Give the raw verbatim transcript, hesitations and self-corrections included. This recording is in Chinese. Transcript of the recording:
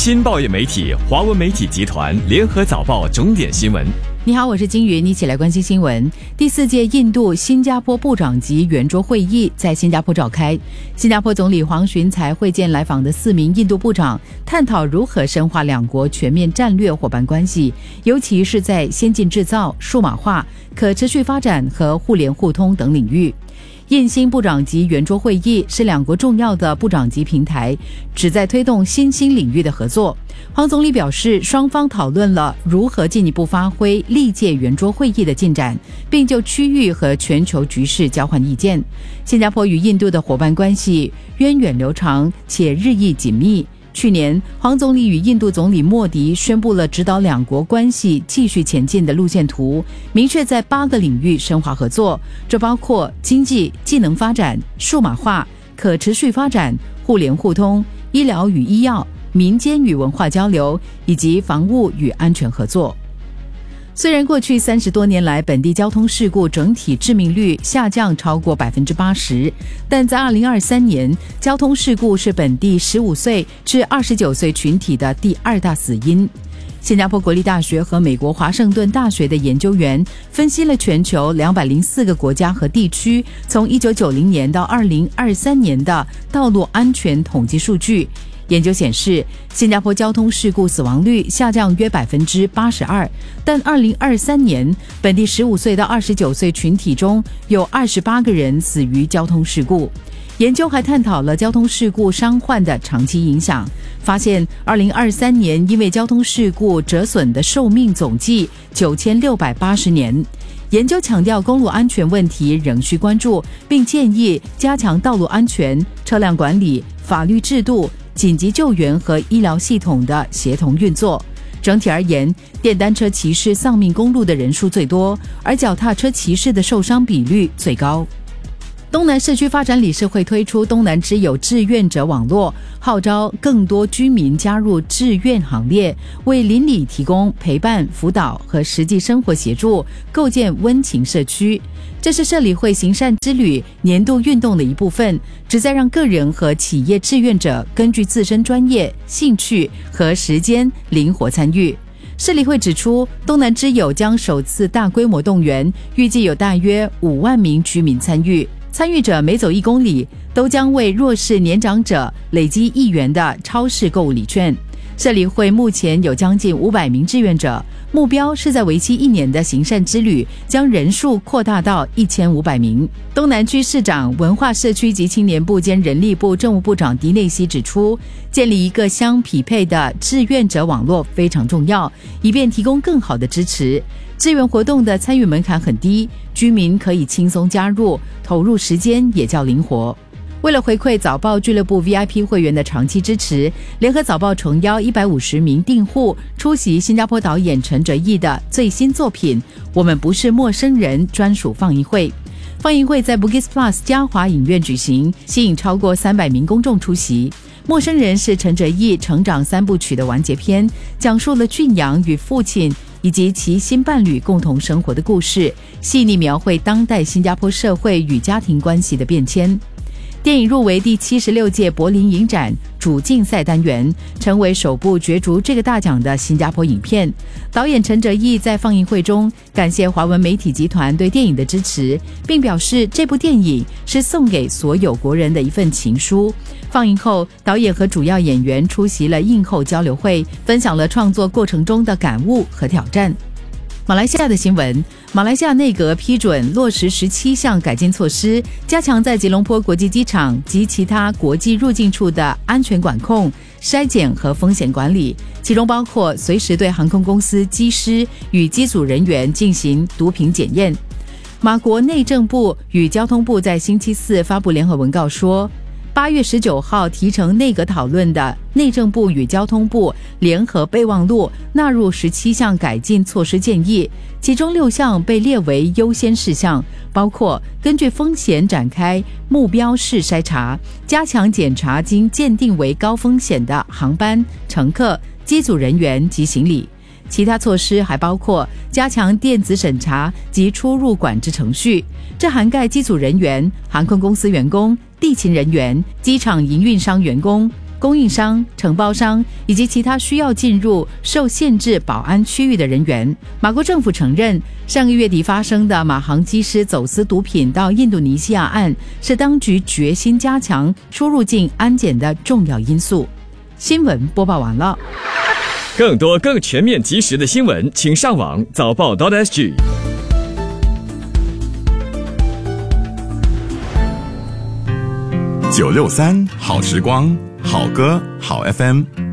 新报业媒体华文媒体集团联合早报重点新闻。 你好，我是金云，一起来关心新闻。第四届印度新加坡部长级圆桌会议在新加坡召开，新加坡总理黄循才会见来访的四名印度部长，探讨如何深化两国全面战略伙伴关系，尤其是在先进制造、数码化、可持续发展和互联互通等领域。印新部长级圆桌会议是两国重要的部长级平台，旨在推动新兴领域的合作。黄总理表示，双方讨论了如何进一步发挥历届圆桌会议的进展，并就区域和全球局势交换意见。新加坡与印度的伙伴关系源远流长且日益紧密。去年，黄总理与印度总理莫迪宣布了指导两国关系继续前进的路线图，明确在八个领域深化合作，这包括经济、技能发展、数码化、可持续发展、互联互通、医疗与医药、民间与文化交流以及防务与安全合作。虽然过去三十多年来本地交通事故整体致命率下降超过 百分之八十， 但在二零二三年，交通事故是本地十五岁至二十九岁群体的第二大死因。新加坡国立大学和美国华盛顿大学的研究员分析了全球两百零四个国家和地区从一九九零年到二零二三年的道路安全统计数据。研究显示，新加坡交通事故死亡率下降约 百分之八十二， 但二零二三年本地十五岁到二十九岁群体中有二十八个人死于交通事故。研究还探讨了交通事故伤患的长期影响，发现二零二三年因为交通事故折损的寿命总计九千六百八十年。研究强调公路安全问题仍需关注，并建议加强道路安全、车辆管理、法律制度、紧急救援和医疗系统的协同运作。整体而言，电单车骑士丧命公路的人数最多，而脚踏车骑士的受伤比率最高。东南社区发展理事会推出东南之友志愿者网络，号召更多居民加入志愿行列，为邻里提供陪伴、辅导和实际生活协助，构建温情社区。这是社理会行善之旅年度运动的一部分，旨在让个人和企业志愿者根据自身专业、兴趣和时间灵活参与。社理会指出，东南之友将首次大规模动员，预计有大约五万名居民参与。参与者每走一公里都将为弱势年长者累积一元的超市购物礼券。社理会目前有将近五百名志愿者，目标是在为期一年的行善之旅将人数扩大到一千五百名。东南区市长、文化社区及青年部兼人力部政务部长迪内西指出，建立一个相匹配的志愿者网络非常重要，以便提供更好的支持。志愿活动的参与门槛很低，居民可以轻松加入，投入时间也较灵活。为了回馈早报俱乐部 V I P 会员的长期支持，联合早报诚邀一百五十名订户出席新加坡导演陈哲艺的最新作品《我们不是陌生人》专属放映会。放映会在 Bugis Plus 嘉华影院举行，吸引超过三百名公众出席。陌生人是陈哲艺成长三部曲的完结篇，讲述了俊阳与父亲以及其新伴侣共同生活的故事，细腻描绘当代新加坡社会与家庭关系的变迁。电影入围第七十六届柏林影展主竞赛单元，成为首部角逐这个大奖的新加坡影片。导演陈哲艺在放映会中感谢华文媒体集团对电影的支持，并表示这部电影是送给所有国人的一份情书。放映后，导演和主要演员出席了映后交流会，分享了创作过程中的感悟和挑战。马来西亚的新闻，马来西亚内阁批准落实十七项改进措施，加强在吉隆坡国际机场及其他国际入境处的安全管控、筛检和风险管理，其中包括随时对航空公司机师与机组人员进行毒品检验。马国内政部与交通部在星期四发布联合文告说，八月十九号提呈内阁讨论的内政部与交通部联合备忘录纳入十七项改进措施建议，其中六项被列为优先事项，包括根据风险展开目标式筛查，加强检查经鉴定为高风险的航班、乘客、机组人员及行李。其他措施还包括加强电子审查及出入管制程序，这涵盖机组人员、航空公司员工、地勤人员、机场营运商员工、 供应商、承包商以及其他需要进入受限制保安区域的人员。马国政府承认，上个月底发生的马航机师走私毒品到印度尼西亚案，是当局决心加强出入境安检的重要因素。新闻播报完了。 更多更全面及时的新闻，请上网早报 .sg。 九六三好时光，好歌好 F M。